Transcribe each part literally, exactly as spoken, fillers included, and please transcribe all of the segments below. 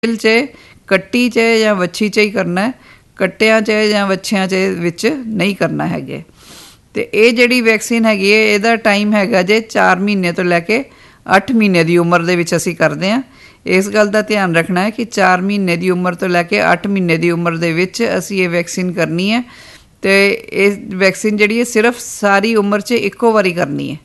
ਮੇਲ 'ਚ ਕੱਟੀ 'ਚ ਜਾਂ ਵੱਛੀ 'ਚ ਹੀ ਕਰਨਾ, ਕੱਟਿਆਂ 'ਚ ਜਾਂ ਵੱਛਿਆਂ 'ਚ ਵਿੱਚ ਨਹੀਂ ਕਰਨਾ ਹੈਗੇ। ਅਤੇ ਇਹ ਜਿਹੜੀ ਵੈਕਸੀਨ ਹੈਗੀ ਹੈ ਇਹਦਾ ਟਾਈਮ ਹੈਗਾ ਜੇ ਚਾਰ ਮਹੀਨੇ ਤੋਂ ਲੈ ਕੇ ਅੱਠ ਮਹੀਨੇ ਦੀ ਉਮਰ ਦੇ ਵਿੱਚ ਅਸੀਂ ਕਰਦੇ ਹਾਂ। ਇਸ ਗੱਲ ਦਾ ਧਿਆਨ ਰੱਖਣਾ ਹੈ ਕਿ ਚਾਰ ਮਹੀਨੇ ਦੀ ਉਮਰ ਤੋਂ ਲੈ ਕੇ ਅੱਠ ਮਹੀਨੇ ਦੀ ਉਮਰ ਦੇ ਵਿੱਚ ਅਸੀਂ ਇਹ ਵੈਕਸੀਨ ਕਰਨੀ ਹੈ। ਅਤੇ ਇਹ ਵੈਕਸੀਨ ਜਿਹੜੀ ਹੈ ਸਿਰਫ ਸਾਰੀ ਉਮਰ 'ਚ ਇੱਕੋ ਵਾਰੀ ਕਰਨੀ ਹੈ।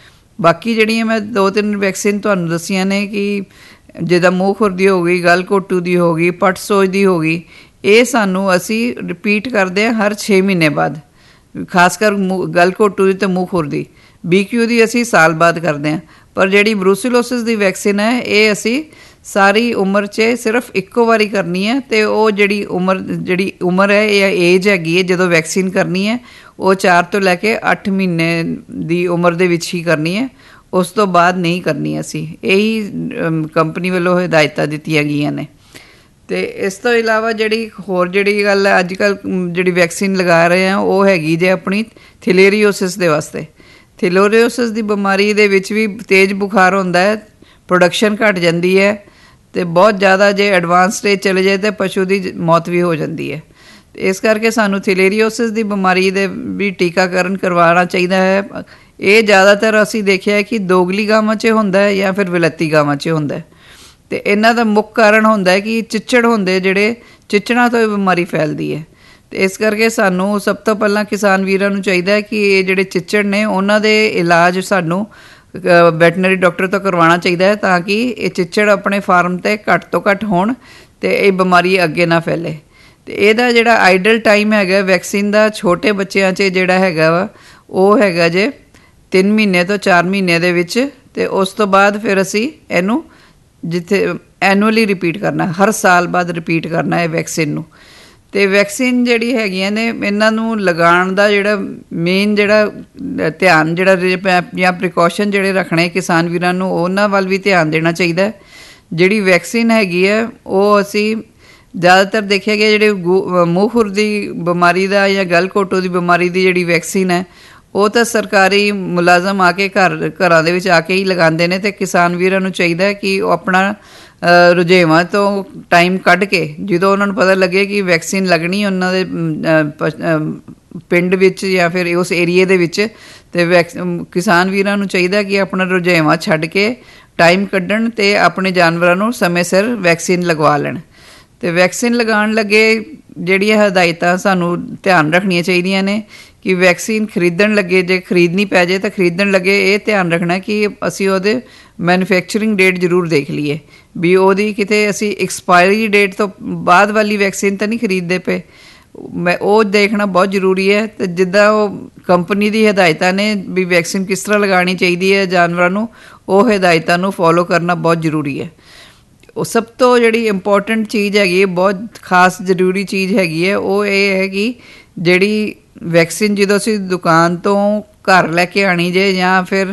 ਬਾਕੀ ਜਿਹੜੀਆਂ ਮੈਂ ਦੋ ਤਿੰਨ ਵੈਕਸੀਨ ਤੁਹਾਨੂੰ ਦੱਸੀਆਂ ਨੇ ਕਿ ਜਿੱਦਾਂ ਮੂੰਹ ਖੁਰ ਦੀ ਹੋ ਗਈ, ਗਲ ਘੋਟੂ ਦੀ ਹੋ ਗਈ, ਪੱਟ ਸੋਜ ਦੀ ਹੋ ਗਈ, ਇਹ ਸਾਨੂੰ ਅਸੀਂ ਰਿਪੀਟ ਕਰਦੇ ਹਾਂ ਹਰ ਛੇ ਮਹੀਨੇ ਬਾਅਦ। ਖਾਸ ਕਰ ਮੂੰਹ ਗਲ ਘੋਟੂ ਦੀ ਅਤੇ ਮੂੰਹ ਖੁਰ ਦੀ। ਬੀ ਕਿਊ ਦੀ ਅਸੀਂ ਸਾਲ ਬਾਅਦ ਕਰਦੇ ਹਾਂ। ਪਰ ਜਿਹੜੀ ਬਰੂਸੀਲੋਸਿਸ ਦੀ ਵੈਕਸੀਨ ਹੈ ਇਹ ਅਸੀਂ ਸਾਰੀ ਉਮਰ 'ਚ ਸਿਰਫ ਇੱਕੋ ਵਾਰੀ ਕਰਨੀ ਹੈ। ਅਤੇ ਉਹ ਜਿਹੜੀ ਉਮਰ ਜਿਹੜੀ ਉਮਰ ਹੈ ਇਹ ਏਜ ਹੈਗੀ ਹੈ ਜਦੋਂ ਵੈਕਸੀਨ ਕਰਨੀ ਹੈ ਉਹ ਚਾਰ ਤੋਂ ਲੈ ਕੇ ਅੱਠ ਮਹੀਨੇ ਦੀ ਉਮਰ ਦੇ ਵਿੱਚ ਹੀ ਕਰਨੀ ਹੈ। ਉਸ ਤੋਂ ਬਾਅਦ ਨਹੀਂ ਕਰਨੀ ਅਸੀਂ। ਇਹੀ ਕੰਪਨੀ ਵੱਲੋਂ ਹਦਾਇਤਾਂ ਦਿੱਤੀਆਂ ਗਈਆਂ ਨੇ। ਅਤੇ ਇਸ ਤੋਂ ਇਲਾਵਾ ਜਿਹੜੀ ਹੋਰ ਜਿਹੜੀ ਗੱਲ ਹੈ ਅੱਜ ਕੱਲ੍ਹ ਜਿਹੜੀ ਵੈਕਸੀਨ ਲਗਾ ਰਹੇ ਹਾਂ ਉਹ ਹੈਗੀ ਜੇ ਆਪਣੀ ਥਿਲੇਰੀਓਸਿਸ ਦੇ ਵਾਸਤੇ। ਥਿਲੇਰੀਓਸਿਸ ਦੀ ਬਿਮਾਰੀ ਦੇ ਵਿੱਚ ਵੀ ਤੇਜ਼ ਬੁਖਾਰ ਹੁੰਦਾ ਹੈ, ਪ੍ਰੋਡਕਸ਼ਨ ਘੱਟ ਜਾਂਦੀ ਹੈ ਅਤੇ ਬਹੁਤ ਜ਼ਿਆਦਾ ਜੇ ਐਡਵਾਂਸ ਸਟੇਜ ਚਲੇ ਜਾਏ ਤਾਂ ਪਸ਼ੂ ਦੀ ਮੌਤ ਵੀ ਹੋ ਜਾਂਦੀ ਹੈ। ਇਸ ਕਰਕੇ ਸਾਨੂੰ ਥਿਲੇਰੀਓਸਿਸ ਦੀ ਬਿਮਾਰੀ ਦੇ ਵੀ ਟੀਕਾਕਰਨ ਕਰਵਾਉਣਾ ਚਾਹੀਦਾ ਹੈ। ਇਹ ਜ਼ਿਆਦਾਤਰ ਅਸੀਂ ਦੇਖਿਆ ਕਿ ਦੋਗਲੀ ਗਾਵਾਂ 'ਚ ਹੁੰਦਾ ਹੈ ਜਾਂ ਫਿਰ ਵਿਲੱਤੀ ਗਾਵਾਂ 'ਚ ਹੁੰਦਾ ਹੈ। ਅਤੇ ਇਹਨਾਂ ਦਾ ਮੁੱਖ ਕਾਰਨ ਹੁੰਦਾ ਹੈ ਕਿ ਚਿੱਚੜ ਹੁੰਦੇ ਜਿਹੜੇ ਚਿੱਚੜਾਂ ਤੋਂ ਇਹ ਬਿਮਾਰੀ ਫੈਲਦੀ ਹੈ। ਅਤੇ ਇਸ ਕਰਕੇ ਸਾਨੂੰ ਸਭ ਤੋਂ ਪਹਿਲਾਂ ਕਿਸਾਨ ਵੀਰਾਂ ਨੂੰ ਚਾਹੀਦਾ ਹੈ ਕਿ ਇਹ ਜਿਹੜੇ ਚਿੱਚੜ ਨੇ ਉਹਨਾਂ ਦੇ ਇਲਾਜ ਸਾਨੂੰ ਵੈਟਨਰੀ ਡਾਕਟਰ ਤੋਂ ਕਰਵਾਉਣਾ ਚਾਹੀਦਾ ਹੈ ਤਾਂ ਕਿ ਇਹ ਚਿੱਚੜ ਆਪਣੇ ਫਾਰਮ 'ਤੇ ਘੱਟ ਤੋਂ ਘੱਟ ਹੋਣ ਅਤੇ ਇਹ ਬਿਮਾਰੀ ਅੱਗੇ ਨਾ ਫੈਲੇ। ਅਤੇ ਇਹਦਾ ਜਿਹੜਾ ਆਈਡਲ ਟਾਈਮ ਹੈਗਾ ਵੈਕਸੀਨ ਦਾ ਛੋਟੇ ਬੱਚਿਆਂ 'ਚ ਜਿਹੜਾ ਹੈਗਾ ਵਾ ਉਹ ਹੈਗਾ ਜੇ ਤਿੰਨ ਮਹੀਨੇ ਤੋਂ ਚਾਰ ਮਹੀਨੇ ਦੇ ਵਿੱਚ। ਅਤੇ ਉਸ ਤੋਂ ਬਾਅਦ ਫਿਰ ਅਸੀਂ ਇਹਨੂੰ ਜਿੱਥੇ ਐਨੂਅਲੀ ਰਿਪੀਟ ਕਰਨਾ, ਹਰ ਸਾਲ ਬਾਅਦ ਰਿਪੀਟ ਕਰਨਾ ਹੈ ਵੈਕਸੀਨ ਨੂੰ। ਅਤੇ ਵੈਕਸੀਨ ਜਿਹੜੀ ਹੈਗੀਆਂ ਨੇ ਇਹਨਾਂ ਨੂੰ ਲਗਾਉਣ ਦਾ ਜਿਹੜਾ ਮੇਨ ਜਿਹੜਾ ਧਿਆਨ ਜਿਹੜਾ ਜਾਂ ਪ੍ਰੀਕੋਸ਼ਨ ਜਿਹੜੇ ਰੱਖਣੇ ਕਿਸਾਨ ਵੀਰਾਂ ਨੂੰ ਉਹਨਾਂ ਵੱਲ ਵੀ ਧਿਆਨ ਦੇਣਾ ਚਾਹੀਦਾ। ਜਿਹੜੀ ਵੈਕਸੀਨ ਹੈਗੀ ਹੈ ਉਹ ਅਸੀਂ ਜ਼ਿਆਦਾਤਰ ਦੇਖਿਆ ਗਿਆ ਜਿਹੜੇ ਗੂ ਮੂੰਹ ਖੁਰ ਦੀ ਬਿਮਾਰੀ ਦਾ ਜਾਂ ਗਲ ਘੋਟੂ ਦੀ ਬਿਮਾਰੀ ਦੀ ਜਿਹੜੀ ਵੈਕਸੀਨ ਹੈ ਉਹ ਤਾਂ ਸਰਕਾਰੀ ਮੁਲਾਜ਼ਮ ਆ ਕੇ ਘਰ ਘਰਾਂ ਦੇ ਵਿੱਚ ਆ ਕੇ ਹੀ ਲਗਾਉਂਦੇ ਨੇ। ਅਤੇ ਕਿਸਾਨ ਵੀਰਾਂ ਨੂੰ ਚਾਹੀਦਾ ਕਿ ਉਹ ਆਪਣਾ ਰੁਝੇਵਾਂ ਤੋਂ ਟਾਈਮ ਕੱਢ ਕੇ ਜਦੋਂ ਉਹਨਾਂ ਨੂੰ ਪਤਾ ਲੱਗੇ ਕਿ ਵੈਕਸੀਨ ਲੱਗਣੀ ਉਹਨਾਂ ਦੇ ਪਿੰਡ ਵਿੱਚ ਜਾਂ ਫਿਰ ਉਸ ਏਰੀਏ ਦੇ ਵਿੱਚ, ਅਤੇ ਵੈਕਸ ਕਿਸਾਨ ਵੀਰਾਂ ਨੂੰ ਚਾਹੀਦਾ ਕਿ ਆਪਣਾ ਰੁਝੇਵਾਂ ਛੱਡ ਕੇ ਟਾਈਮ ਕੱਢਣ ਅਤੇ ਆਪਣੇ ਜਾਨਵਰਾਂ ਨੂੰ ਸਮੇਂ ਸਿਰ ਵੈਕਸੀਨ ਲਗਵਾ ਲੈਣ। ਅਤੇ ਵੈਕਸੀਨ ਲਗਾਉਣ ਲੱਗੇ ਜਿਹੜੀਆਂ ਹਦਾਇਤਾਂ ਸਾਨੂੰ ਧਿਆਨ ਰੱਖਣੀਆਂ ਚਾਹੀਦੀਆਂ ਨੇ ਕਿ ਵੈਕਸੀਨ ਖਰੀਦਣ ਲੱਗੇ ਜੇ ਖਰੀਦਣੀ ਪੈ ਜਾਏ ਤਾਂ ਖਰੀਦਣ ਲੱਗੇ ਇਹ ਧਿਆਨ ਰੱਖਣਾ ਕਿ ਅਸੀਂ ਉਹਦੇ ਮੈਨੂਫੈਕਚਰਿੰਗ ਡੇਟ ਜ਼ਰੂਰ ਦੇਖ ਲਈਏ ਵੀ ਉਹਦੀ ਕਿਤੇ ਅਸੀਂ ਐਕਸਪਾਇਰੀ ਡੇਟ ਤੋਂ ਬਾਅਦ ਵਾਲੀ ਵੈਕਸੀਨ ਤਾਂ ਨਹੀਂ ਖਰੀਦਦੇ ਪਏ। ਮੈਂ ਉਹ ਦੇਖਣਾ ਬਹੁਤ ਜ਼ਰੂਰੀ ਹੈ। ਅਤੇ ਜਿੱਦਾਂ ਉਹ ਕੰਪਨੀ ਦੀ ਹਦਾਇਤਾਂ ਨੇ ਵੀ ਵੈਕਸੀਨ ਕਿਸ ਤਰ੍ਹਾਂ ਲਗਾਉਣੀ ਚਾਹੀਦੀ ਹੈ ਜਾਨਵਰਾਂ ਨੂੰ, ਉਹ ਹਦਾਇਤਾਂ ਨੂੰ ਫੋਲੋ ਕਰਨਾ ਬਹੁਤ ਜ਼ਰੂਰੀ ਹੈ। ਉਹ ਸਭ ਤੋਂ ਜਿਹੜੀ ਇੰਪੋਰਟੈਂਟ ਚੀਜ਼ ਹੈਗੀ ਹੈ, ਬਹੁਤ ਖਾਸ ਜ਼ਰੂਰੀ ਚੀਜ਼ ਹੈਗੀ ਹੈ, ਉਹ ਇਹ ਹੈ ਕਿ ਜਿਹੜੀ ਵੈਕਸੀਨ ਜਦੋਂ ਅਸੀਂ ਦੁਕਾਨ ਤੋਂ ਘਰ ਲੈ ਕੇ ਆਉਣੀ ਜੇ ਜਾਂ ਫਿਰ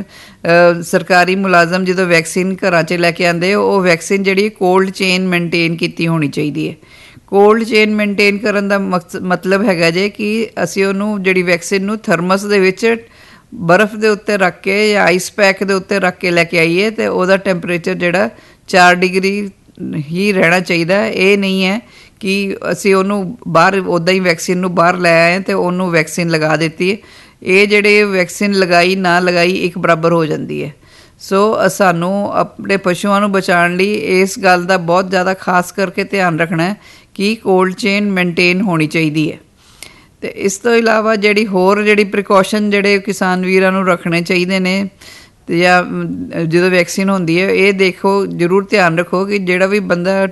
ਸਰਕਾਰੀ ਮੁਲਾਜ਼ਮ ਜਦੋਂ ਵੈਕਸੀਨ ਘਰਾਂ 'ਚ ਲੈ ਕੇ ਆਉਂਦੇ ਉਹ ਵੈਕਸੀਨ ਜਿਹੜੀ ਕੋਲਡ ਚੇਨ ਮੇਨਟੇਨ ਕੀਤੀ ਹੋਣੀ ਚਾਹੀਦੀ ਹੈ। ਕੋਲਡ ਚੇਨ ਮੇਨਟੇਨ ਕਰਨ ਦਾ ਮਕਸ ਮਤਲਬ ਹੈਗਾ ਜੇ ਕਿ ਅਸੀਂ ਉਹਨੂੰ ਜਿਹੜੀ ਵੈਕਸੀਨ ਨੂੰ ਥਰਮਸ ਦੇ ਵਿੱਚ ਬਰਫ਼ ਦੇ ਉੱਤੇ ਰੱਖ ਕੇ ਜਾਂ ਆਈਸ ਪੈਕ ਦੇ ਉੱਤੇ ਰੱਖ ਕੇ ਲੈ ਕੇ ਆਈਏ ਅਤੇ ਉਹਦਾ ਟੈਂਪਰੇਚਰ ਜਿਹੜਾ ਚਾਰ ਡਿਗਰੀ ਹੀ ਰਹਿਣਾ ਚਾਹੀਦਾ। ਇਹ ਨਹੀਂ ਹੈ ਕਿ ਅਸੀਂ ਉਹਨੂੰ ਬਾਹਰ ਉੱਦਾਂ ਹੀ ਵੈਕਸੀਨ ਨੂੰ ਬਾਹਰ ਲੈ ਆਏ ਅਤੇ ਉਹਨੂੰ ਵੈਕਸੀਨ ਲਗਾ ਦਿੱਤੀ ਹੈ। ਇਹ ਜਿਹੜੇ ਵੈਕਸੀਨ ਲਗਾਈ ਨਾ ਲਗਾਈ ਇੱਕ ਬਰਾਬਰ ਹੋ ਜਾਂਦੀ ਹੈ। ਸੋ ਸਾਨੂੰ ਆਪਣੇ ਪਸ਼ੂਆਂ ਨੂੰ ਬਚਾਉਣ ਲਈ ਇਸ ਗੱਲ ਦਾ ਬਹੁਤ ਜ਼ਿਆਦਾ ਖਾਸ ਕਰਕੇ ਧਿਆਨ ਰੱਖਣਾ ਕਿ ਕੋਲਡ ਚੇਨ ਮੇਨਟੇਨ ਹੋਣੀ ਚਾਹੀਦੀ ਹੈ। ਅਤੇ ਇਸ ਤੋਂ ਇਲਾਵਾ ਜਿਹੜੀ ਹੋਰ ਜਿਹੜੀ ਪ੍ਰੀਕੋਸ਼ਨ ਜਿਹੜੇ ਕਿਸਾਨ ਵੀਰਾਂ ਨੂੰ ਰੱਖਣੇ ਚਾਹੀਦੇ ਨੇ ਅਤੇ ਜਾਂ ਜਦੋਂ ਵੈਕਸੀਨ ਹੁੰਦੀ ਹੈ ਇਹ ਦੇਖੋ ਜ਼ਰੂਰ ਧਿਆਨ ਰੱਖੋ ਕਿ ਜਿਹੜਾ ਵੀ ਬੰਦਾ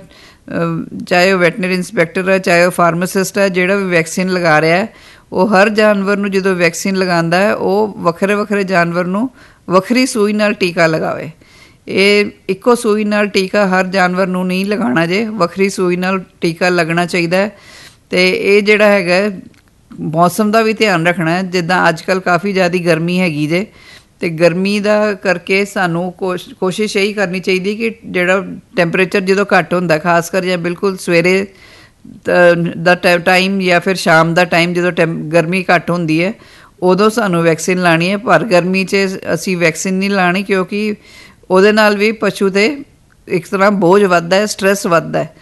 ਚਾਹੇ ਉਹ ਵੈਟਨਰੀ ਇੰਸਪੈਕਟਰ ਹੈ ਚਾਹੇ ਉਹ ਫਾਰਮਾਸਿਸਟ ਹੈ ਜਿਹੜਾ ਵੀ ਵੈਕਸੀਨ ਲਗਾ ਰਿਹਾ ਹੈ ਉਹ ਹਰ ਜਾਨਵਰ ਨੂੰ ਜਦੋਂ ਵੈਕਸੀਨ ਲਗਾਉਂਦਾ ਹੈ ਉਹ ਵੱਖਰੇ ਵੱਖਰੇ ਜਾਨਵਰ ਨੂੰ ਵੱਖਰੀ ਸੂਈ ਨਾਲ ਟੀਕਾ ਲਗਾਵੇ। ਇਹ ਇੱਕੋ ਸੂਈ ਨਾਲ ਟੀਕਾ ਹਰ ਜਾਨਵਰ ਨੂੰ ਨਹੀਂ ਲਗਾਉਣਾ ਜੇ, ਵੱਖਰੀ ਸੂਈ ਨਾਲ ਟੀਕਾ ਲੱਗਣਾ ਚਾਹੀਦਾ ਹੈ। ਅਤੇ ਇਹ ਜਿਹੜਾ ਹੈਗਾ ਮੌਸਮ ਦਾ ਵੀ ਧਿਆਨ ਰੱਖਣਾ ਹੈ। ਜਿੱਦਾਂ ਅੱਜ ਕੱਲ੍ਹ ਕਾਫੀ ਜ਼ਿਆਦਾ ਗਰਮੀ ਹੈਗੀ ਜੇ ਅਤੇ ਗਰਮੀ ਦਾ ਕਰਕੇ ਸਾਨੂੰ ਕੋਸ਼ ਕੋਸ਼ਿਸ਼ ਇਹੀ ਕਰਨੀ ਚਾਹੀਦੀ ਕਿ ਜਿਹੜਾ ਟੈਂਪਰੇਚਰ ਜਦੋਂ ਘੱਟ ਹੁੰਦਾ ਖਾਸ ਕਰ ਜਾਂ ਬਿਲਕੁਲ ਸਵੇਰੇ ਦਾ ਟਾਈਮ ਜਾਂ ਫਿਰ ਸ਼ਾਮ ਦਾ ਟਾਈਮ ਜਦੋਂ ਟੈਂਪ ਗਰਮੀ ਘੱਟ ਹੁੰਦੀ ਹੈ ਉਦੋਂ ਸਾਨੂੰ ਵੈਕਸੀਨ ਲਾਉਣੀ ਹੈ। ਪਰ ਗਰਮੀ 'ਚ ਅਸੀਂ ਵੈਕਸੀਨ ਨਹੀਂ ਲਾਉਣੀ ਕਿਉਂਕਿ ਉਹਦੇ ਨਾਲ ਵੀ ਪਸ਼ੂ 'ਤੇ ਇੱਕ ਤਰ੍ਹਾਂ ਬੋਝ ਵੱਧਦਾ ਹੈ, ਸਟਰੈਸ ਵੱਧਦਾ ਹੈ।